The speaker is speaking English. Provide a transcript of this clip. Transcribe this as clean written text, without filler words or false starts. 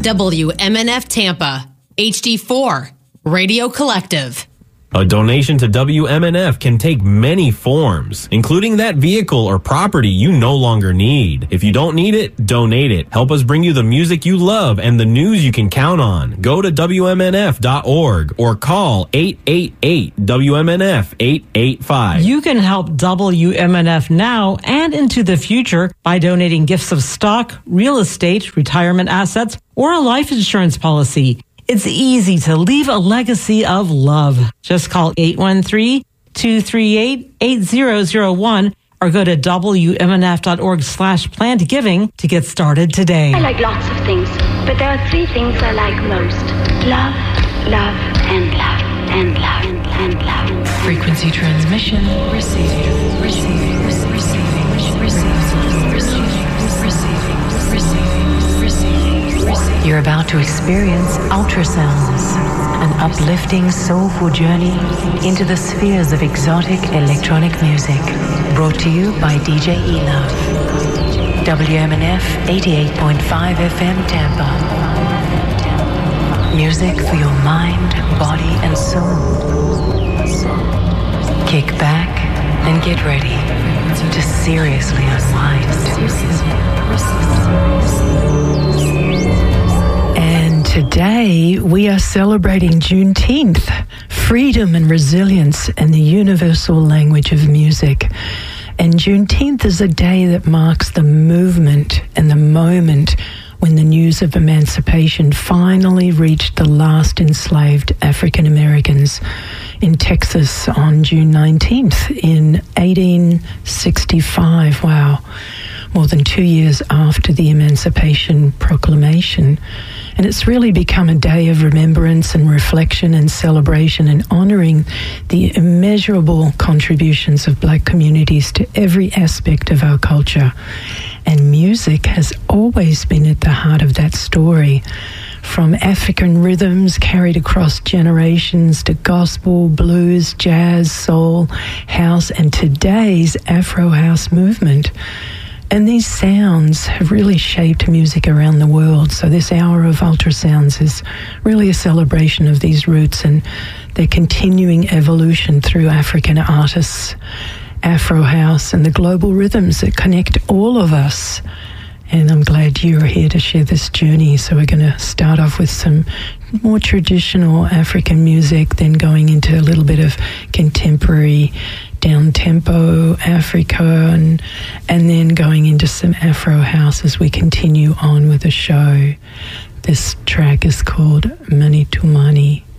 WMNF Tampa, HD4, Radio Collective. A donation to WMNF can take many forms, including that vehicle or property you no longer need. If you don't need it, donate it. Help us bring you the music you love and the news you can count on. Go to WMNF.org or call 888-WMNF-885. You can help WMNF now and into the future by donating gifts of stock, real estate, retirement assets, or a life insurance policy. It's easy to leave a legacy of love. Just call 813-238-8001 or go to WMNF.org/plannedgiving to get started today. I like lots of things, but there are three things I like most. Love, love, and love, and love, and love. Frequency transmission receiving, receiving, receiving, receiving, receiving, receiving, receiving. You're about to experience ultrasounds, an uplifting, soulful journey into the spheres of exotic electronic music. Brought to you by DJ E-Love. WMNF 88.5 FM Tampa. Music for your mind, body, and soul. Kick back and get ready to seriously unwind. And today we are celebrating Juneteenth, freedom and resilience and the universal language of music. And Juneteenth is a day that marks the movement and the moment when the news of emancipation finally reached the last enslaved African Americans in Texas on June 19th in 1865. Wow. More than 2 years after the Emancipation Proclamation. And it's really become a day of remembrance and reflection and celebration and honouring the immeasurable contributions of Black communities to every aspect of our culture. And music has always been at the heart of that story. From African rhythms carried across generations to gospel, blues, jazz, soul, house, and today's Afro house movement. And these sounds have really shaped music around the world. So this hour of ultrasounds is really a celebration of these roots and their continuing evolution through African artists, Afro house, and the global rhythms that connect all of us. And I'm glad you're here to share this journey. So we're going to start off with some more traditional African music, then going into a little bit of contemporary down-tempo Africa, and then going into some Afro house as we continue on with the show. This track is called Mani to Mani.